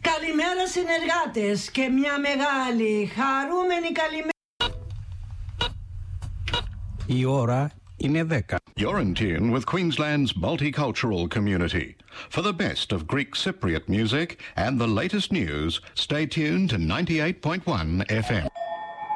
Καλημέρα συνεργάτες και μια μεγάλη χαρούμενη καλημέρα. Η ώρα είναι 10. You're in tune with Queensland's multicultural community. For the best of Greek Cypriot music and the latest news, stay tuned to 98.1 FM.